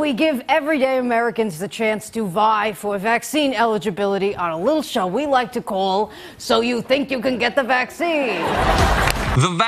we give everyday Americans the chance to vie for vaccine eligibility on a little show we like to call So You Think You Can Get the Vaccine.